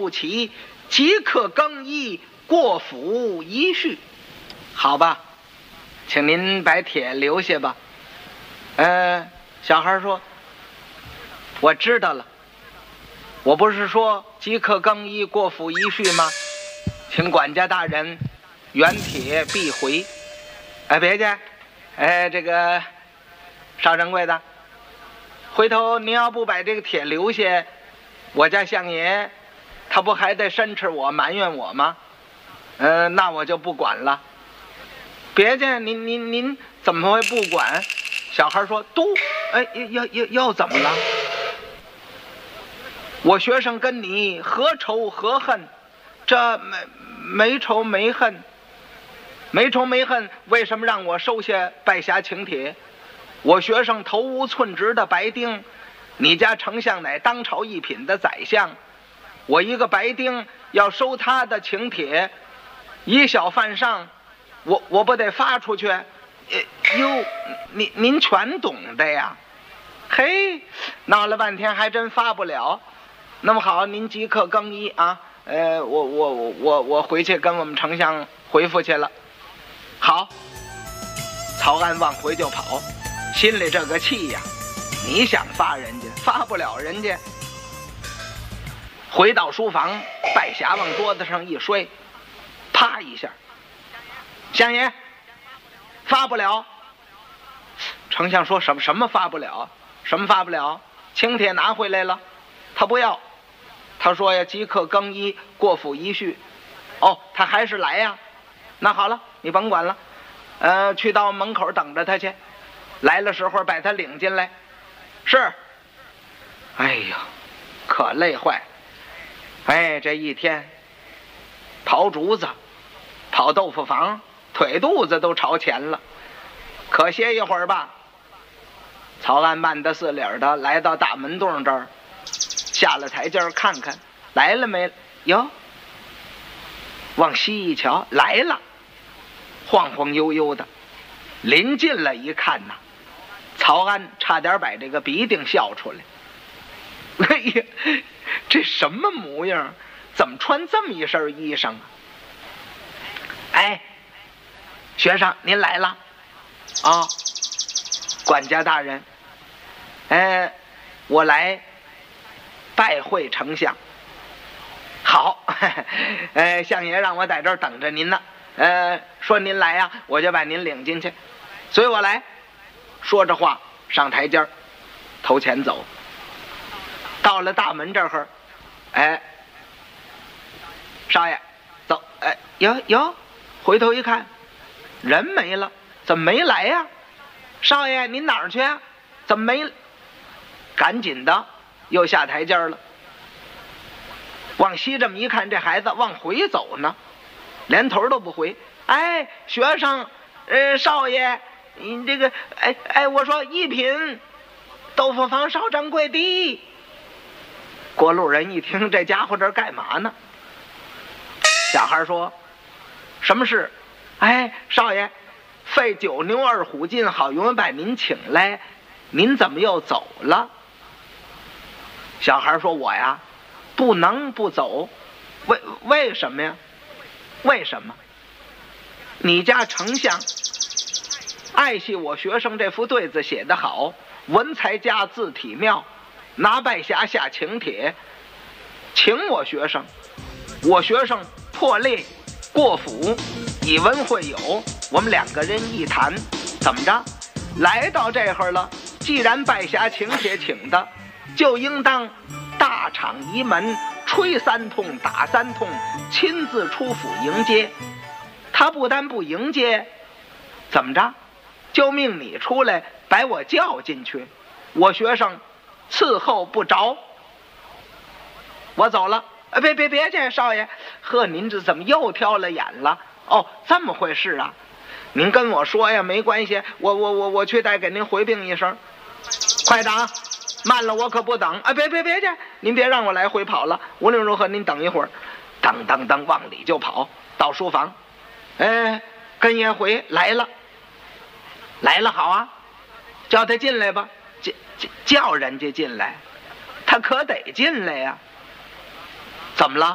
不起，即刻更衣，过府一叙。好吧，请您把帖留下吧。小孩说，我知道了，我不是说即刻更衣，过府一叙吗？请管家大人原帖必回。别介，这个邵掌柜的，回头您要不把这个帖留下，我家相爷他不还得申斥我埋怨我吗？那我就不管了。别介，您怎么会不管？小孩说，都要怎么了？我学生跟你何仇何恨？这没仇没恨，没仇没恨，为什么让我收下拜侠请帖？我学生头无寸直的白丁，你家丞相乃当朝一品的宰相，我一个白丁要收他的请帖，以小犯上，我不得发出去？您全懂的呀。嘿，闹了半天还真发不了。那么好，您即刻更衣啊。我回去跟我们丞相回复去了。好，曹安往回就跑，心里这个气呀，你想发人家发不了人家。回到书房，拜匣往桌子上一摔，啪一下，相爷发不了。丞相说，什么发不了？什么发不了？请帖拿回来了，他不要。他说呀，即刻更衣，过府一叙。他还是来呀。那好了，你甭管了，去到门口等着他去，来了时候把他领进来。是。哎呀，可累坏。这一天刨竹子，跑豆腐房，腿肚子都朝前了，可歇一会儿吧。曹安慢得四理的来到大门洞这儿，下了台阶看看来了没哟，往西一瞧，来了，晃晃悠悠的。临近了一看呐，曹安差点把这个鼻涕笑出来。哎呀，这什么模样？怎么穿这么一身衣裳啊？学生您来了啊。管家大人，我来拜会丞相。好，相爷让我在这儿等着您呢。说您来呀，我就把您领进去，随我来。说着话，上台阶儿，头前走。到了大门这儿，少爷，走。哟，回头一看，人没了，怎么没来呀？少爷，您哪儿去啊？怎么没？赶紧的，又下台阶了。往西这么一看，这孩子往回走呢，连头都不回。学生，少爷，你这个，我说一品豆腐房邵掌柜的。过路人一听，这家伙这干嘛呢？小孩说，什么事？少爷，费9牛2虎劲，好容易把您请来，您怎么又走了？小孩说，我呀不能不走。为什么呀？为什么？你家丞相爱惜我学生这副对子写得好，文才佳，字体妙，拿拜匣下请帖，请我学生破例过府，以文会友，我们2个人一谈，怎么着？来到这会儿了，既然拜匣请帖请的，就应当大敞仪门，吹3通，打3通，亲自出府迎接。他不但不迎接，怎么着？就命你出来把我叫进去，我学生伺候不着。我走了。别介，少爷。呵，您这怎么又挑了眼了？这么回事啊？您跟我说呀，没关系，我去再给您回禀一声。快点啊，慢了我可不等。别介，您别让我来回跑了。无论如何，您等一会儿。噔往里就跑，到书房。跟爷回来了，好啊，叫他进来吧。叫人家进来，他可得进来呀。怎么了？